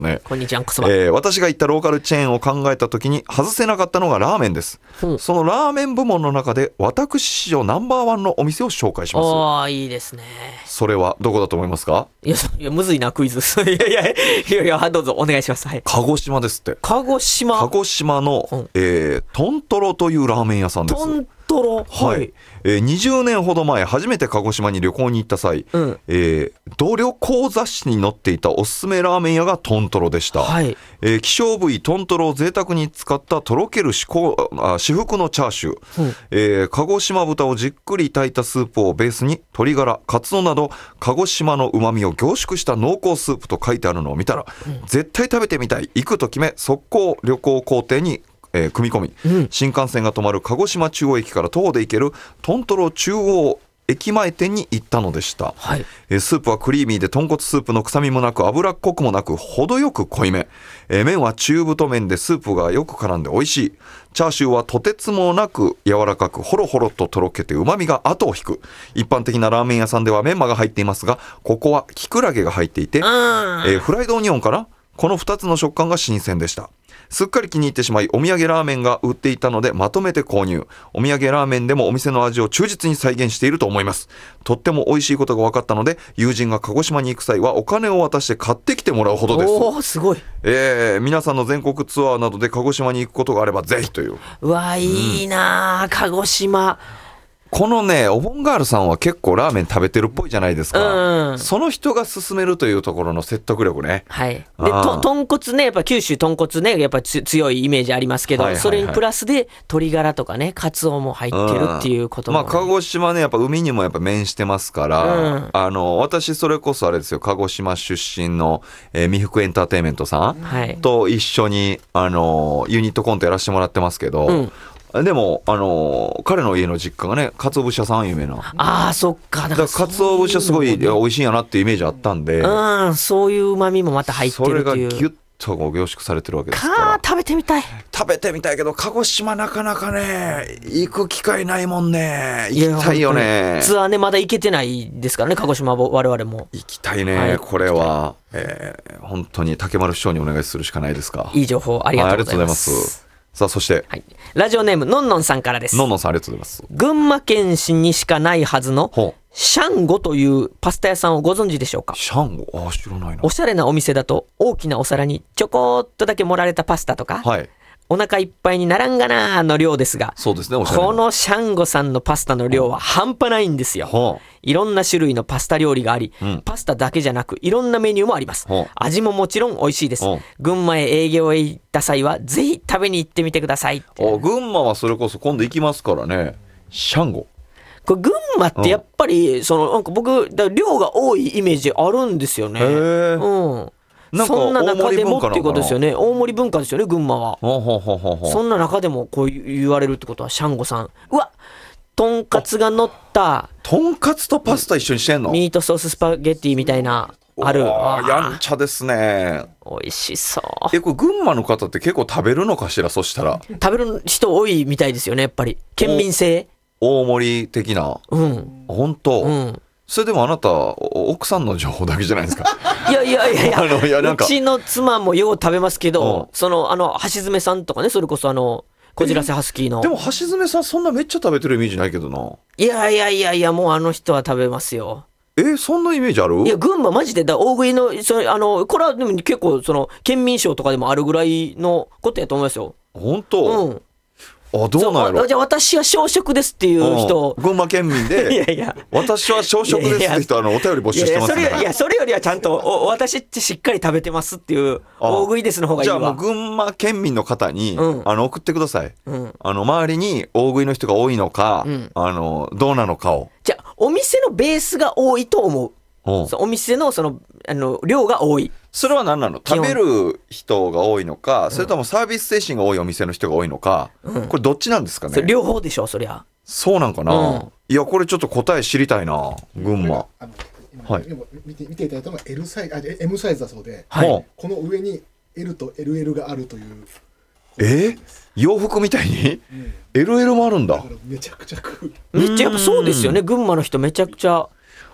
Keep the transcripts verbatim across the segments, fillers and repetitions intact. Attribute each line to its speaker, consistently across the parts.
Speaker 1: ね、
Speaker 2: こんにちはこそば、
Speaker 1: えー、私が行ったローカルチェーンを考えた時に外せなかったのがラーメンです、うん、そのラーメン部門の中で私史上ナンバーワンのお店を紹介します。
Speaker 2: おーいいですね。
Speaker 1: それはどこだと思いますか？
Speaker 2: いやいやむずいなクイズいやいやいやいやどうぞお願いします、はい、
Speaker 1: 鹿児島ですって。
Speaker 2: 鹿児島
Speaker 1: 鹿児島の、うんえー、トントロというラーメン屋さんです。
Speaker 2: トントロ
Speaker 1: はい、はいえー、にじゅうねんほど前初めて鹿児島に旅行に行った際、うんえー、同旅行雑誌に載っていたおすすめラーメン屋がトントロでした、はいえー、希少部位トントロを贅沢に使ったとろける至福のチャーシュー、うんえー、鹿児島豚をじっくり炊いたスープをベースに鶏ガラカツオなど鹿児島の旨味を凝縮した濃厚スープと書いてあるのを見たら、うん、絶対食べてみたい。行くと決め速攻旅行工程にえー、組み込み、うん、新幹線が止まる鹿児島中央駅から徒歩で行けるトントロ中央駅前店に行ったのでした、はいえー、スープはクリーミーで豚骨スープの臭みもなく脂っこくもなく程よく濃いめ、えー、麺は中太麺でスープがよく絡んで美味しい。チャーシューはとてつもなく柔らかくホロホロととろけて旨味が後を引く。一般的なラーメン屋さんではメンマが入っていますがここはキクラゲが入っていて、えー、フライドオニオンかな。このふたつの食感が新鮮でした。すっかり気に入ってしまいお土産ラーメンが売っていたのでまとめて購入。お土産ラーメンでもお店の味を忠実に再現していると思います。とっても美味しいことが分かったので友人が鹿児島に行く際はお金を渡して買ってきてもらうほどです。
Speaker 2: おーすごい、
Speaker 1: えー、皆さんの全国ツアーなどで鹿児島に行くことがあればぜひという。
Speaker 2: うわいいな、うん、鹿児島
Speaker 1: このねお盆ガールさんは結構ラーメン食べてるっぽいじゃないですか、うん、その人が勧めるというところの説得力ね。
Speaker 2: はいでと豚骨ねやっぱ九州豚骨ねやっぱ強いイメージありますけど、はいはいはい、それにプラスで鶏ガラとかねカツオも入ってるっていうことも、ね
Speaker 1: うん、まあ鹿児島ねやっぱ海にもやっぱ面してますから、うん、あの私それこそあれですよ鹿児島出身の、えー、未福エンターテインメントさん、はい、と一緒にあのユニットコントやらせてもらってますけど、うんでも、あのー、彼の家の実家がね鰹節屋さん有名な。
Speaker 2: あーそっか
Speaker 1: だから鰹節はすごい美味しいんやなっていうイメージあったんで、
Speaker 2: うん、そういう旨味もまた入ってるっていう。
Speaker 1: それがギュッと凝縮されてるわけですから
Speaker 2: か食べてみたい
Speaker 1: 食べてみたいけど鹿児島なかなかね行く機会ないもんね。行きたいよね。
Speaker 2: ツアーねまだ行けてないですからね鹿児島も我々も
Speaker 1: 行きたいね、はい、これは、えー、本当に竹丸師匠にお願いするしかないですか。
Speaker 2: いい情報ありがとうございます、はい、ありがとうございます。
Speaker 1: さあそして、
Speaker 2: はい、ラジオネームのんのんさんからです。
Speaker 1: のんのんさんありがとうございます。
Speaker 2: 群馬県市にしかないはずのシャンゴというパスタ屋さんをご存知でしょうか。
Speaker 1: シャンゴあ知らないな。
Speaker 2: おしゃれなお店だと大きなお皿にちょこっとだけ盛られたパスタとか、はい、お腹いっぱいにならんがなの量ですが、
Speaker 1: そうですね、おしゃれな
Speaker 2: このシャンゴさんのパスタの量は半端ないんですよ、はあ、いろんな種類のパスタ料理があり、うん、パスタだけじゃなくいろんなメニューもあります、はあ、味ももちろん美味しいです、はあ、群馬へ営業へ行った際はぜひ食べに行ってみてください。
Speaker 1: あ群馬はそれこそ今度行きますからね。シャンゴ
Speaker 2: これ群馬ってやっぱり、うん、そのなんか僕だ量が多いイメージあるんですよね。へー、うんなんかそんな中でもっていうことですよね。大盛り文化ですよね群馬は。ほうほうほうほう。そんな中でもこう言われるってことはシャンゴさんうわとんかつが乗った
Speaker 1: とんかつとパスタ一緒にしてんの。
Speaker 2: ミートソーススパゲッティみたいなある。
Speaker 1: あやんちゃですね。
Speaker 2: 美味しそう。
Speaker 1: えこれ群馬の方って結構食べるのかしら。そしたら
Speaker 2: 食べる人多いみたいですよねやっぱり県民性
Speaker 1: 大盛り的な。うん本当、うんそれでもあなた奥さんの情報だけじゃないですか。
Speaker 2: いやいやいやいやあのいやなんかうちの妻もよう食べますけど、そのあの橋爪さんとかねそれこそあのこじらせハスキーの。
Speaker 1: でも橋爪さんそんなめっちゃ食べてるイメージないけどな。
Speaker 2: いやいやいやいやもうあの人は食べますよ。
Speaker 1: えそんなイメージある。
Speaker 2: いや群馬マジでだ大食いのそれあのこれはでも結構その県民賞とかでもあるぐらいのことやと思いますよ。
Speaker 1: 本当。うんあどうなんやろ。
Speaker 2: じゃあ私は小食ですっていう人、
Speaker 1: うん、群馬県民でいやいや私は小食ですって人はあのお便り募集してますね。
Speaker 2: いやいやそれいやそれよりはちゃんとお私ってしっかり食べてますっていう大食いですの方がいいわ。
Speaker 1: じゃあもう群馬県民の方に、うん、あの送ってください、うん、あの周りに大食いの人が多いのか、うん、あのどうなのかを。
Speaker 2: じゃあお店のベースが多いと思う。お店のそのあの量が多い。
Speaker 1: それは何なの。食べる人が多いのか、うん、それともサービス精神が多いお店の人が多いのか、うん、これどっちなんですかね。
Speaker 2: それ両方でしょそりゃ。
Speaker 1: そうなんかな、うん、いやこれちょっと答え知りたいな群馬。
Speaker 3: はい、見て、見ていただいたのが L サイズ、あ エム サイズだそうで、はい、この上に L と エルエル があるという。
Speaker 1: えー、洋服みたいに、うん、エルエル もあるんだ。だから
Speaker 3: めちゃくちゃ食う。
Speaker 2: めっちゃやっぱそうですよね群馬の人めちゃくちゃ。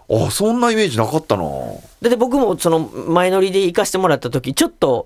Speaker 1: あ、そんなイメージなかったな。
Speaker 2: だって僕もその前乗りで行かしてもらった時ちょっと